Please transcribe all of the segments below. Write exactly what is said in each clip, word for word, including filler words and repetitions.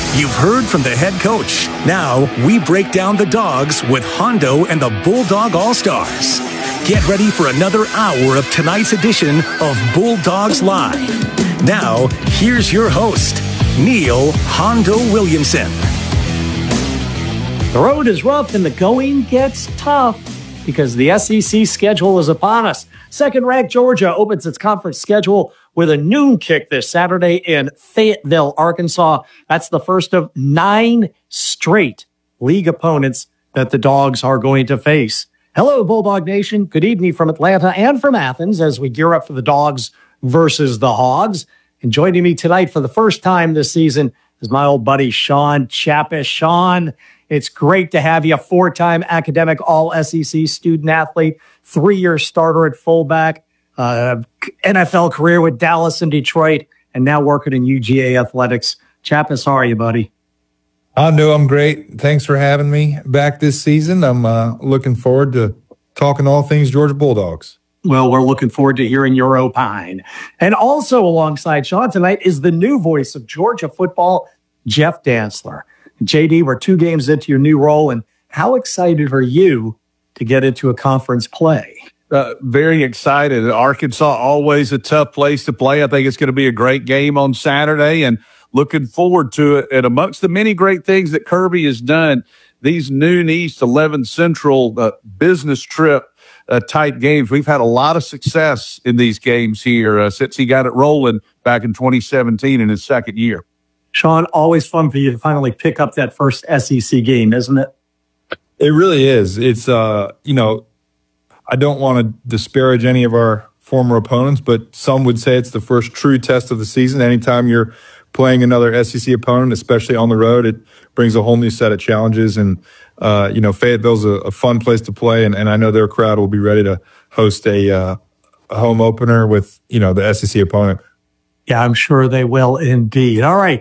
You've heard from the head coach. Now we break down the Dogs with Hondo and the Bulldog All-Stars. Get ready for another hour of tonight's edition of Bulldogs Live. Now, here's your host, Neil Hondo Williamson. The road is rough and the going gets tough because the S E C schedule is upon us. Second-ranked Georgia opens its conference schedule with a noon kick this Saturday in Fayetteville, Arkansas. That's the first of nine straight league opponents that the Dogs are going to face. Hello, Bulldog Nation. Good evening from Atlanta and from Athens as we gear up for the Dogs versus the Hogs. And joining me tonight for the first time this season is my old buddy, Sean Chappis. Sean, it's great to have you, a four-time academic All-S E C student-athlete, three-year starter at fullback, uh, N F L career with Dallas and Detroit, and now working in U G A athletics. Chappis, how are you, buddy? I know I'm great. Thanks for having me back this season. I'm uh, looking forward to talking all things Georgia Bulldogs. Well, we're looking forward to hearing your opine. And also alongside Sean tonight is the new voice of Georgia football, Jeff Dantzler. J D, we're two games into your new role, and how excited are you to get into a conference play? Uh, very excited. Arkansas, always a tough place to play. I think it's going to be a great game on Saturday, and looking forward to it. And amongst the many great things that Kirby has done, these noon East, eleven Central uh, business trip uh, type games, we've had a lot of success in these games here uh, since he got it rolling back in twenty seventeen in his second year. Sean, always fun for you to finally pick up that first S E C game, isn't it? It really is. It's, uh, you know, I don't want to disparage any of our former opponents, but some would say it's the first true test of the season. Anytime you're playing another S E C opponent, especially on the road, it brings a whole new set of challenges. And, uh, you know, Fayetteville's a, a fun place to play, and, and I know their crowd will be ready to host a, uh, a home opener with, you know, the S E C opponent. Yeah, I'm sure they will indeed. All right.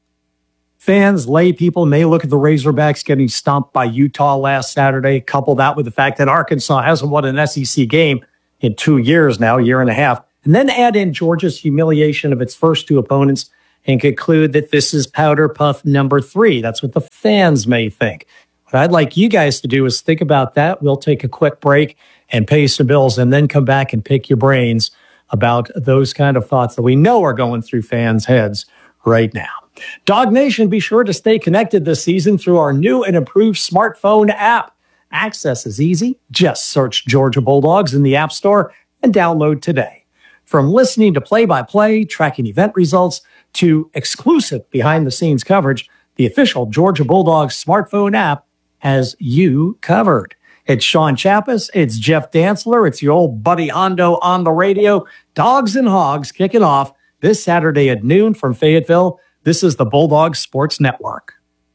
Fans, lay people may look at the Razorbacks getting stomped by Utah last Saturday. Couple that with the fact that Arkansas hasn't won an S E C game in two years now, a year and a half. And then add in Georgia's humiliation of its first two opponents and conclude that this is powder puff number three. That's what the fans may think. What I'd like you guys to do is think about that. We'll take a quick break and pay some bills and then come back and pick your brains about those kind of thoughts that we know are going through fans' heads right now. Dog Nation, be sure to stay connected this season through our new and improved smartphone app. Access is easy. Just search Georgia Bulldogs in the App Store and download today. From listening to play-by-play, tracking event results, to exclusive behind-the-scenes coverage, the official Georgia Bulldogs smartphone app has you covered. It's Sean Chappis, it's Jeff Dantzler, it's your old buddy Hondo on the radio. Dogs and Hogs kicking off this Saturday at noon from Fayetteville. This is the Bulldogs Sports Network.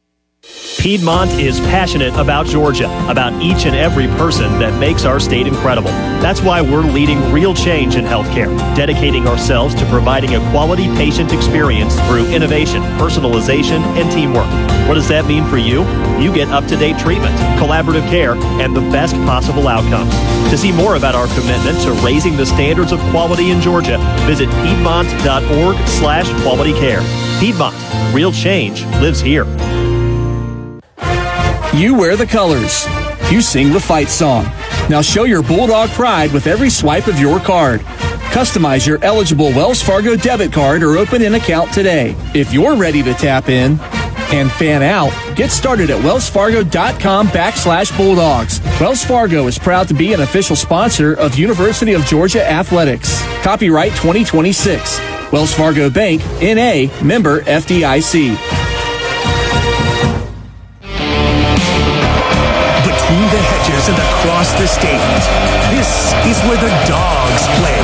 Piedmont is passionate about Georgia, about each and every person that makes our state incredible. That's why we're leading real change in healthcare, dedicating ourselves to providing a quality patient experience through innovation, personalization, and teamwork. What does that mean for you? You get up-to-date treatment, collaborative care, and the best possible outcomes. To see more about our commitment to raising the standards of quality in Georgia, visit piedmont.org slash quality care. Piedmont, real change lives here. You wear the colors. You sing the fight song. Now show your Bulldog pride with every swipe of your card. Customize your eligible Wells Fargo debit card or open an account today. If you're ready to tap in and fan out, get started at wellsfargo.com backslash Bulldogs. Wells Fargo is proud to be an official sponsor of University of Georgia Athletics. Copyright twenty twenty-six. Wells Fargo Bank, N A, member F D I C. Between the hedges and across the state, this is where the Dogs play.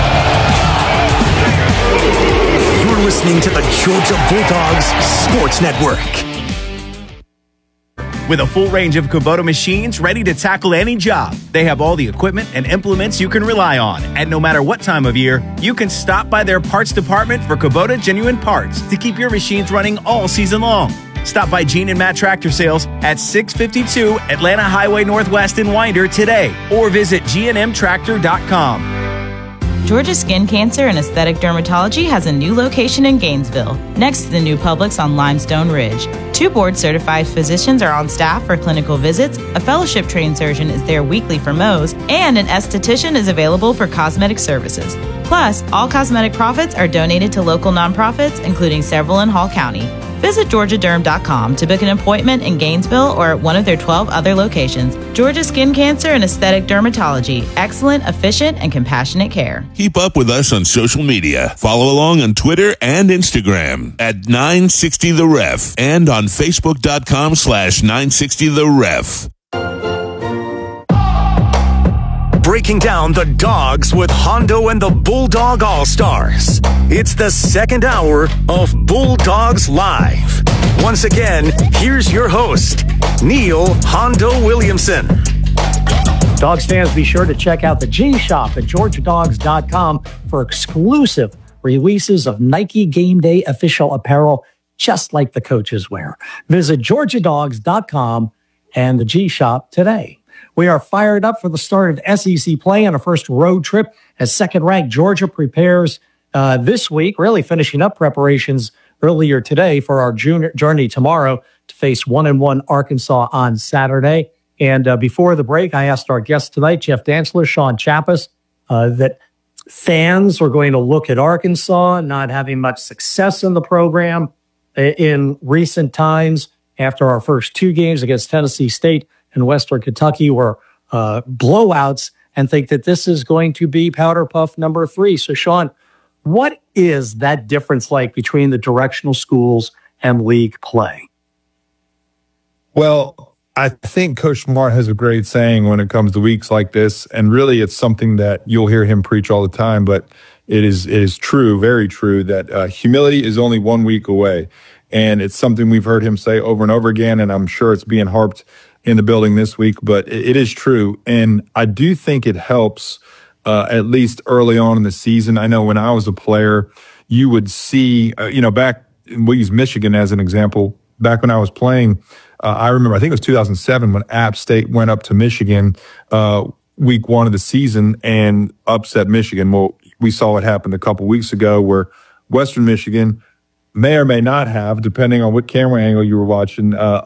You're listening to the Georgia Bulldogs Sports Network. With a full range of Kubota machines ready to tackle any job, they have all the equipment and implements you can rely on. And no matter what time of year, you can stop by their parts department for Kubota Genuine Parts to keep your machines running all season long. Stop by Gene and Matt Tractor Sales at six fifty-two Atlanta Highway Northwest in Winder today, or visit G N M tractor dot com. Georgia Skin Cancer and Aesthetic Dermatology has a new location in Gainesville, next to the new Publix on Limestone Ridge. Two board-certified physicians are on staff for clinical visits, a fellowship-trained surgeon is there weekly for Mohs, and an esthetician is available for cosmetic services. Plus, all cosmetic profits are donated to local nonprofits, including several in Hall County. Visit georgia derm dot com to book an appointment in Gainesville or at one of their twelve other locations. Georgia Skin Cancer and Aesthetic Dermatology. Excellent, efficient, and compassionate care. Keep up with us on social media. Follow along on Twitter and Instagram at nine sixty the ref and on facebook.com slash 960 the ref. Breaking down the dogs with Hondo and the Bulldog All-Stars. It's the second hour of Bulldogs Live. Once again, here's your host, Neil Hondo Williamson. Dogs fans, be sure to check out the G-Shop at georgia dogs dot com for exclusive releases of Nike Game Day official apparel, just like the coaches wear. Visit georgia dogs dot com and the G-Shop today. We are fired up for the start of S E C play on a first road trip as second-ranked Georgia prepares uh, this week, really finishing up preparations earlier today for our junior journey tomorrow to face one and one Arkansas on Saturday. And uh, before the break, I asked our guests tonight, Jeff Dantzler, Sean Chappis, uh, that fans are going to look at Arkansas not having much success in the program in recent times after our first two games against Tennessee State and Western Kentucky were uh, blowouts, and think that this is going to be powder puff number three. So, Sean, what is that difference like between the directional schools and league play? Well, I think Coach Smart has a great saying when it comes to weeks like this, and really it's something that you'll hear him preach all the time, but it is it is true, very true, that uh, humility is only one week away. And it's something we've heard him say over and over again, and I'm sure it's being harped in the building this week, but it, it is true. And I do think it helps, uh, at least early on in the season. I know when I was a player, you would see, uh, you know, back, we'll use Michigan as an example. Back when I was playing, uh, I remember, I think it was two thousand seven when App State went up to Michigan, uh, week one of the season and upset Michigan. Well, we saw what happened a couple weeks ago where Western Michigan may or may not have, depending on what camera angle you were watching, uh,